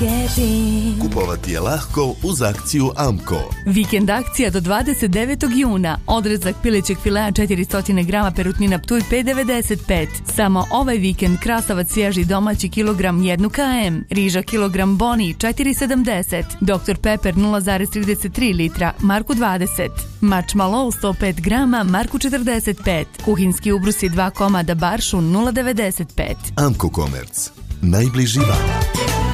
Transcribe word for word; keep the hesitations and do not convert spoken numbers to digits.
marketi. Kupovati je lahko uz akciju Amco. Vikend akcija do dvadeset devetog juna. Odrezak pilećeg filea četiristo grama perutnina Ptuj pet devedeset pet. Samo ovaj vikend krasavac svježi domaći kilogram jedan kilogram. Riža kilogram Boni četiri sedamdeset. doktor Pepper nula zarez trideset tri litra, marku dvadeset. Mač Malo sto pet grama, marku četrdeset pet. Kuhinski ubrusi dva komada Baršun nula devedeset pet. Amco Commerce. Najbliži vam.